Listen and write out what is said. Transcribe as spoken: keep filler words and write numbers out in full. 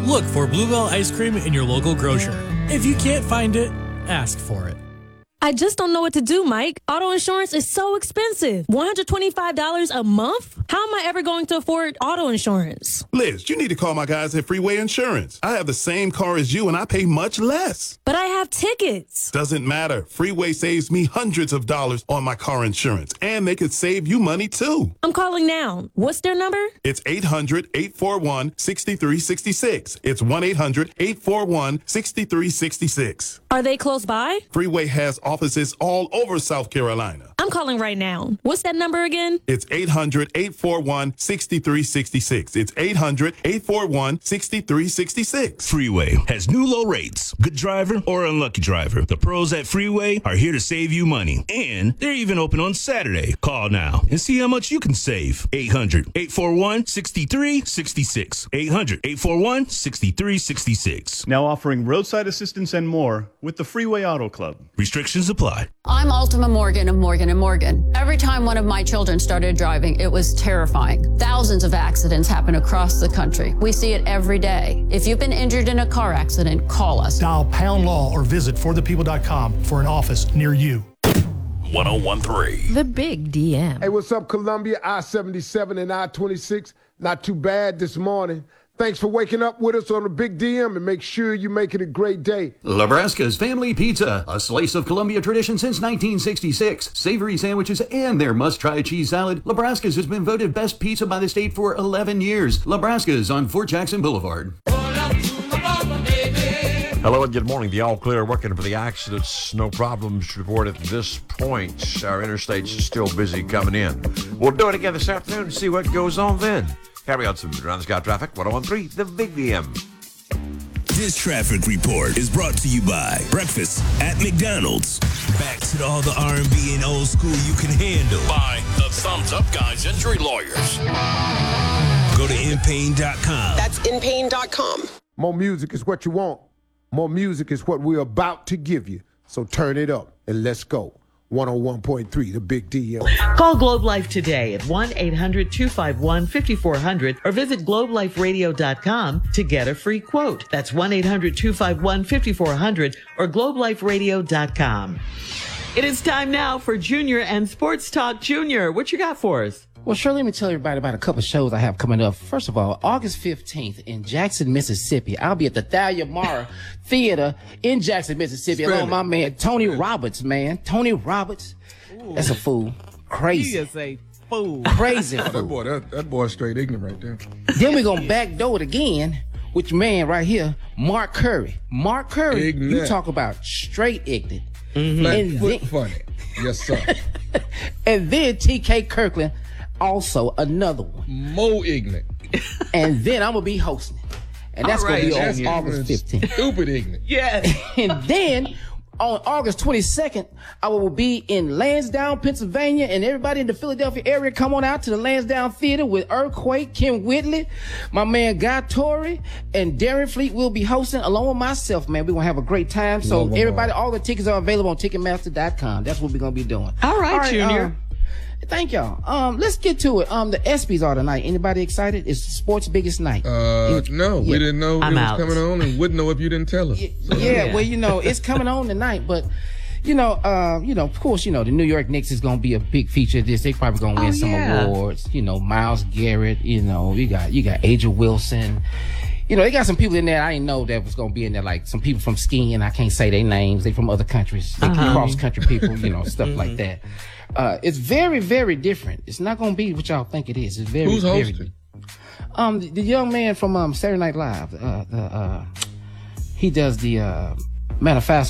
Look for Bluebell ice cream in your local grocer. If you can't find it, ask for it. I just don't know what to do, Mike. Auto insurance is so expensive. one hundred twenty-five dollars a month? How am I ever going to afford auto insurance? Liz, you need to call my guys at Freeway Insurance. I have the same car as you and I pay much less. But I have tickets. Doesn't matter. Freeway saves me hundreds of dollars on my car insurance, and they could save you money too. I'm calling now. What's their number? It's eight hundred, eight four one, six three six six. It's one eight hundred, eight four one, six three six six. Are they close by? Freeway has offices all over South Carolina. I'm calling right now. What's that number again? It's eight hundred, eight four one, six three six six. It's eight hundred, eight four one, six three six six. Freeway has new low rates. Good driver or unlucky driver, the pros at Freeway are here to save you money. And they're even open on Saturday. Call now and see how much you can save. eight hundred, eight four one, six three six six. eight hundred, eight four one, six three six six. Now offering roadside assistance and more with the Freeway Auto Club. Restrictions apply. I'm Ultima Morgan of Morgan and Morgan. Every time one of my children started driving, it was terrifying. Thousands of accidents happen across the country. We see it every day. If you've been injured in a car accident, call us. Dial pound law or visit for the people dot com for an office near you. one oh one three. The Big D M. Hey, what's up, Columbia? I seventy-seven and I twenty-six. Not too bad this morning. Thanks for waking up with us on the Big D M, and make sure you make it a great day. Nebraska's Family Pizza, a slice of Columbia tradition since nineteen sixty-six. Savory sandwiches and their must-try cheese salad. Nebraska's has been voted best pizza by the state for eleven years. Nebraska's on Fort Jackson Boulevard. Hello and good morning. The all clear working for the accidents. No problems reported at this point. Our interstates are still busy coming in. We'll do it again this afternoon and see what goes on then. Carry on some Round Sky Traffic, one oh one three, the Big D M. This traffic report is brought to you by Breakfast at McDonald's. Back to all the R and B and old school you can handle. By the Thumbs Up Guys Injury Lawyers. Go to in pain dot com. That's in pain dot com. More music is what you want. More music is what we're about to give you. So turn it up and let's go. one oh one point three, the Big D M. Call Globe Life today at one eight hundred two five one five four zero zero or visit globe life radio dot com to get a free quote. That's one eight hundred two five one five four zero zero or globe life radio dot com. It is time now for Junior and Sports Talk. Junior, what you got for us? Well, sure, let me tell everybody about a couple of shows I have coming up. First of all, August fifteenth in Jackson, Mississippi, I'll be at the Thalia Mara Theater in Jackson, Mississippi, along with my man, Tony Roberts, man. Tony Roberts, Ooh. That's a fool. Crazy. He is a fool. Crazy fool. That boy, that, that boy straight ignorant right there. Then we're going to backdoor it again with your man right here, Mark Curry. Mark Curry, ignorant. You talk about straight ignorant. Mm-hmm. And foot then, funny. Yes, sir. And then T K Kirkland, also another one. More ignorant. And then I'm going to be hosting. And that's right, going to be on August fifteenth. Stupid ignorant. Yes. And then on August twenty-second, I will be in Lansdowne, Pennsylvania, and everybody in the Philadelphia area, come on out to the Lansdowne Theater with Earthquake, Kim Whitley, my man Guy Torrey, and Darren Fleet will be hosting along with myself, man. We're going to have a great time. So Love everybody, all the tickets are available on ticketmaster dot com. That's what we're going to be doing. All right, all right Junior. Um, Thank y'all. Um, let's get to it. Um, the ESPYs are tonight. Anybody excited? It's the sport's biggest night. Uh, no, yeah. We didn't know I'm it was out. coming on, and wouldn't know if you didn't tell us. Yeah, so, yeah, yeah. Well, you know, it's coming on tonight, but you know, uh, you know, of course, you know, the New York Knicks is gonna be a big feature of this. They probably gonna win oh, some yeah. awards. You know, Myles Garrett. You know, you got you got Aja Wilson. You know, they got some people in there I didn't know that was going to be in there, like some people from skiing. I can't say their names. They from other countries. They uh-huh. cross-country people, you know, stuff mm-hmm. like that. Uh, it's very, very different. It's not going to be what y'all think it is. It's very, Who's very hosting? Um, the, the young man from um, Saturday Night Live, uh, the, uh, he does the uh, manifesto.